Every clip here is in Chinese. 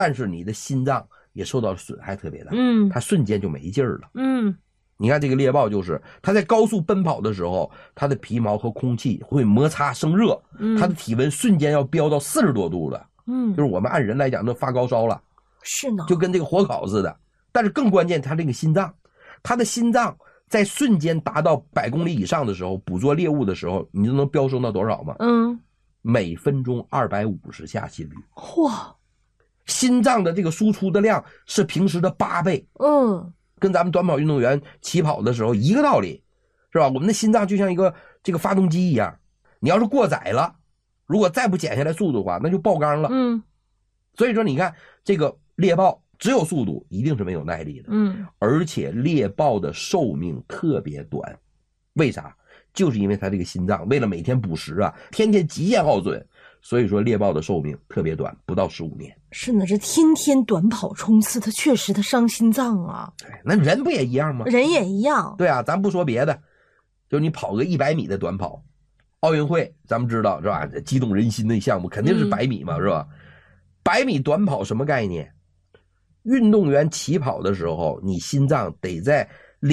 但是你的心脏也受到损害特别大，它瞬间就没劲儿了。你看这个猎豹就是它在高速奔跑的时候，它的皮毛和空气会摩擦生热，它的体温瞬间要飙到40多度了，就是我们按人来讲都发高烧了， 是呢， 就跟这个火烤似的。但是更关键，它这个心脏，它的心脏在瞬间达到100公里以上的时候，捕捉猎物的时候，你就能飙升到多少吗？每分钟250下心率。 哇， 心脏的这个输出的量是平时的8倍。跟咱们短跑运动员起跑的时候一个道理，是吧？我们的心脏就像一个这个发动机一样，你要是过载了，如果再不减下来速度的话，那就爆缸了。所以说你看这个猎豹只有速度，一定是没有耐力的。而且猎豹的寿命特别短，为啥？就是因为它这个心脏为了每天捕食啊，天天极限耗损，所以说猎豹的寿命特别短，不到15年。 是呢，这天天短跑冲刺，它确实它伤心脏啊。 对，那人不也一样吗？ 人也一样。 对啊，咱不说别的，就你跑个100米的短跑，奥运会咱们知道是吧？激动人心的项目肯定是100米嘛，是吧？100米短跑什么概念？运动员起跑的时候，你心脏得在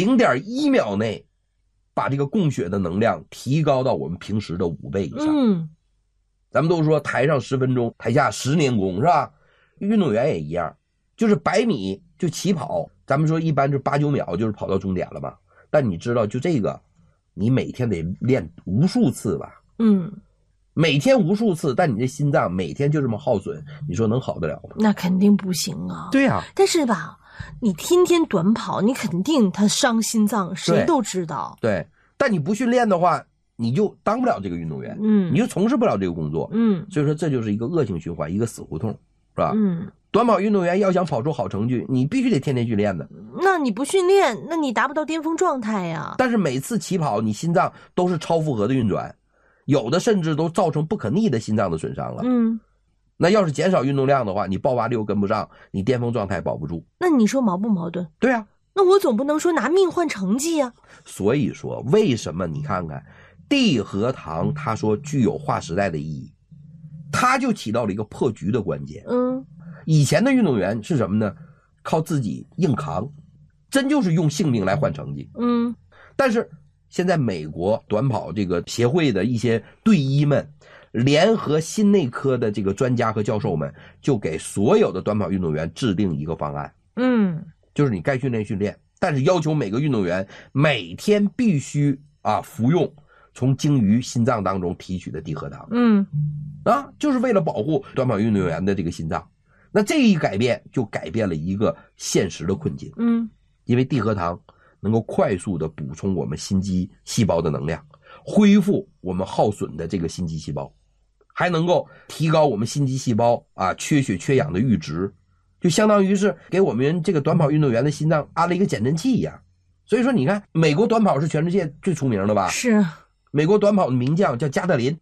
0.1秒内把这个供血的能量提高到我们平时的5倍以上。咱们都说台上10分钟，台下10年功，是吧？运动员也一样，就是100米就起跑，咱们说一般就8、9秒就是跑到终点了嘛。但你知道，就这个，你每天得练无数次吧？每天无数次，但你这心脏每天就这么耗损，你说能好得了吗？ 那肯定不行啊。 对啊。 但是吧，你天天短跑，你肯定它伤心脏，谁都知道。 对，但你不训练的话，你就当不了这个运动员，你就从事不了这个工作，所以说这就是一个恶性循环，一个死胡同，是吧？短跑运动员要想跑出好成绩，你必须得天天训练的。 那你不训练，那你达不到巅峰状态呀。 但是每次起跑，你心脏都是超负荷的运转，有的甚至都造成不可逆的心脏的损伤了。那要是减少运动量的话，你爆发力又跟不上，你巅峰状态保不住。 那你说矛不矛盾？ 对啊。 那我总不能说拿命换成绩啊。 所以说，为什么你看看地核糖，它说具有划时代的意义，它就起到了一个破局的关键。以前的运动员是什么呢？靠自己硬扛，真就是用性命来换成绩。但是现在美国短跑这个协会的一些队医们联合心内科的这个专家和教授们，就给所有的短跑运动员制定一个方案。就是你该训练训练，但是要求每个运动员每天必须服用从鲸鱼心脏当中提取的地核糖。就是为了保护短跑运动员的这个心脏。那这一改变就改变了一个现实的困境。因为地核糖能够快速的补充我们心肌细胞的能量，恢复我们耗损的这个心肌细胞，还能够提高我们心肌细胞缺血缺氧的阈值，就相当于是给我们这个短跑运动员的心脏安了一个减震器一样。所以说你看，美国短跑是全世界最出名的吧？ 是。 美国短跑的名将叫加特林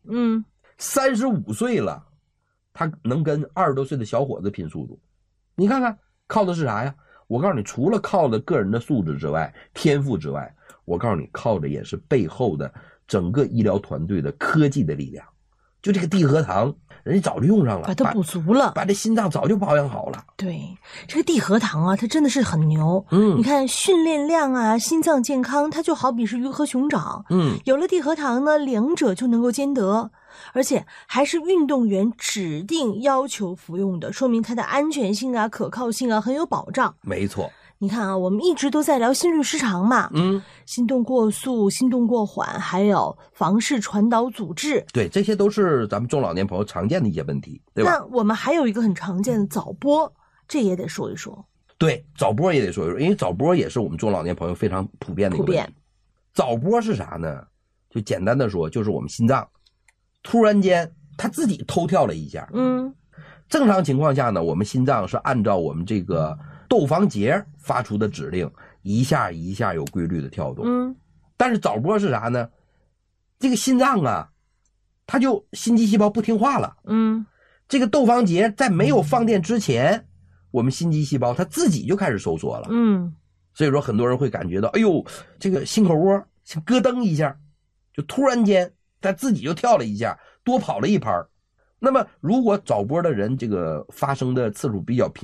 ，35岁了，他能跟20多岁的小伙子拼速度。你看看靠的是啥呀？我告诉你，除了靠的个人的素质之外，天赋之外，我告诉你靠的也是背后的整个医疗团队的科技的力量。就这个地核糖，人家早就用上了， 把它补足了， 把这心脏早就保养好了。 对，这个地核糖它真的是很牛。你看训练量心脏健康，它就好比是鱼和熊掌。有了地核糖呢，两者就能够兼得，而且还是运动员指定要求服用的，说明它的安全性可靠性很有保障。 没错。 你看我们一直都在聊心律失常嘛，心动过速、心动过缓，还有房室传导阻滞， 对，这些都是咱们中老年朋友常见的一些问题，对吧？ 那我们还有一个很常见的早搏，这也得说一说。 对，早搏也得说一说，因为早搏也是我们中老年朋友非常普遍的一个问题。早搏是啥呢？就简单的说，就是我们心脏突然间它自己偷跳了一下。正常情况下呢，我们心脏是按照我们这个窦房结发出的指令，一下一下有规律的跳动。但是早搏是啥呢？这个心脏它就心肌细胞不听话了。这个窦房结在没有放电之前，我们心肌细胞它自己就开始收缩了。所以说很多人会感觉到，哎呦，这个心口窝像咯噔一下，就突然间它自己就跳了一下，多跑了一拍。那么如果早搏的人这个发生的次数比较频